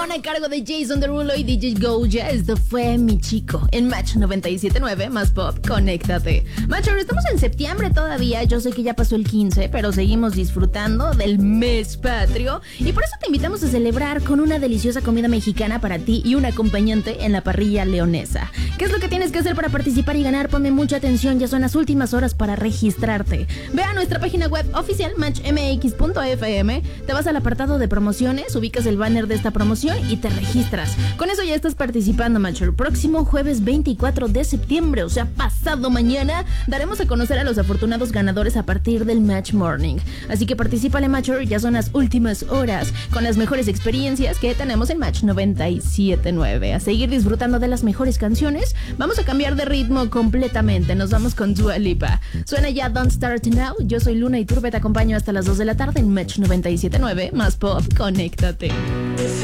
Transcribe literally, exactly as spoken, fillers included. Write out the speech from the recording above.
Down a cargo de Jason Derulo y D J Goya. Esto fue Mi Chico en Match noventa y siete punto nueve más Pop. Conéctate. Macho, estamos en septiembre todavía. Yo sé que ya pasó el quince, pero seguimos disfrutando del mes patrio. Y por eso te invitamos a celebrar con una deliciosa comida mexicana para ti y un acompañante en la parrilla leonesa. ¿Qué es lo que tienes que hacer para participar y ganar? Ponme mucha atención, ya son las últimas horas para registrarte. Ve a nuestra página web oficial match m x punto f m, te vas al apartado de promociones, ubicas el banner de esta promoción y te registras. Con eso ya estás participando, macho. El próximo jueves veinticuatro de septiembre, o sea, pasado mañana, daremos a conocer a los afortunados ganadores a partir del Match Morning. Así que particípale, macho, ya son las últimas horas con las mejores experiencias que tenemos en Match noventa y siete punto nueve. A seguir disfrutando de las mejores canciones, vamos a cambiar de ritmo completamente. Nos vamos con Dua Lipa. Suena ya Don't Start Now. Yo soy Luna y Turbe, te acompaño hasta las dos de la tarde en Match noventa y siete punto nueve más Pop. Conéctate.